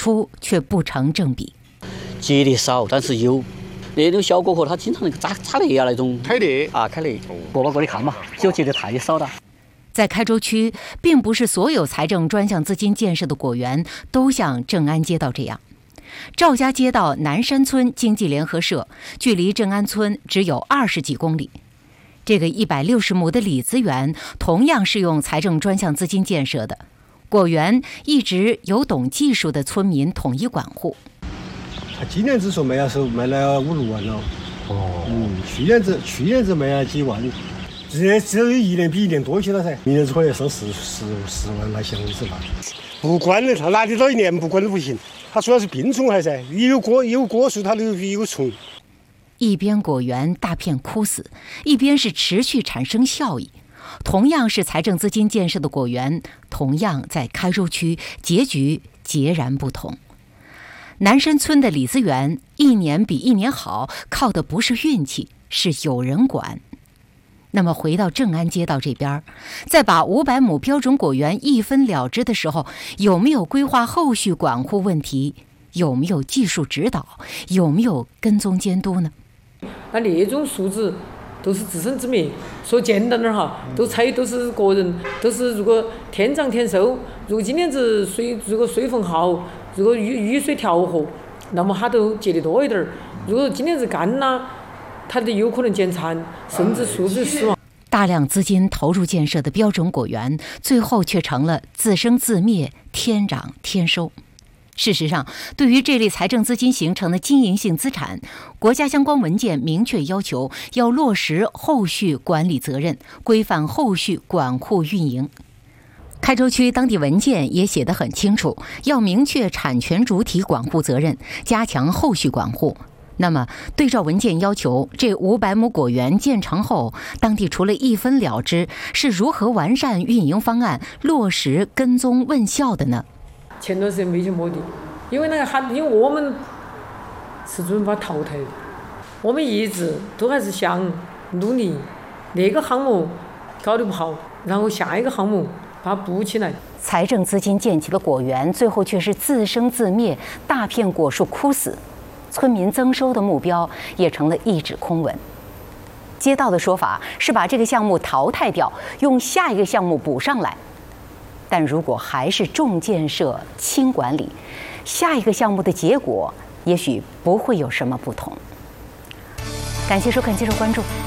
出却不成正比。 结的少，但是有那种小果壳，它经常那个扎裂啊那种。 开裂啊，开裂。过把过的看嘛，就结的太少了。 在开州区，并不是所有财政专项资金建设的果园都像正安街道这样。赵家街道南山村经济联合社距离正安村只有20几公里。这个160亩的李子园同样是用财政专项资金建设的，果园一直由懂技术的村民统一管护。 他今年子说卖了5-6万了，去年子卖了几万。今年只有一年比一年多起了噻，明年子可能要收10万来箱子吧。不管了，他哪里到一年不管都不行。他主要是病虫害噻，有果树，它有虫。 一边果园大片枯死，一边是持续产生效益。同样是财政资金建设的果园，同样在开州区结局截然不同。南山村的李子园一年比一年好，靠的不是运气，是有人管。那么回到正安街道这边，在把500亩标准果园一分了之的时候，有没有规划后续管护问题？有没有技术指导？有没有跟踪监督呢？ 那种数字都是自生自灭。说简单点哈，都是个人，都是如果天涨天收，如果今年子如果水分好，如果雨水调和，那么它都结得多一点；如果今年子干了，它都有可能减产，甚至树枝死亡。 大量资金投入建设的标准果园，最后却成了自生自灭，天涨天收。事实上，对于这类财政资金形成的经营性资产，国家相关文件明确要求要落实后续管理责任，规范后续管护运营。开州区当地文件也写得很清楚，要明确产权主体管护责任，加强后续管护。那么，对照文件要求，这500亩果园建成后，当地除了一分了之，是如何完善运营方案，落实跟踪问效的呢？ 前段时间没去摸的，因为我们是准备把淘汰的，我们一直都还是想努力，那个项目搞得不好，然后下一个项目把它补起来。 财政资金建起了果园，最后却是自生自灭，大片果树枯死。村民增收的目标也成了一纸空文。街道的说法是把这个项目淘汰掉，用下一个项目补上来。但如果还是重建设、轻管理，下一个项目的结果也许不会有什么不同。感谢收看，接受关注。